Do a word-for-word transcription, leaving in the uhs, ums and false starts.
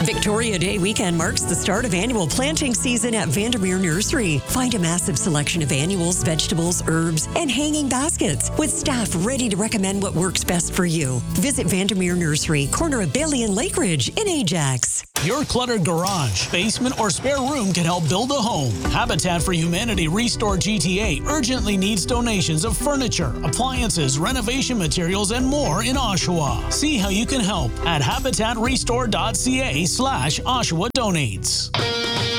Victoria Day weekend marks the start of annual planting season at Vandermeer Nursery. Find a massive selection of annuals, vegetables, herbs, and hanging baskets with staff ready to recommend what works best for you. Visit Vandermeer Nursery, corner of Bailey and Lake Ridge in Ajax. Your cluttered garage, basement, or spare room can help build a home. Habitat for Humanity Restore G T A urgently needs donations of furniture, appliances, renovation materials, and more in Oshawa. See how you can help at habitatrestore dot c a slash Oshawa donates.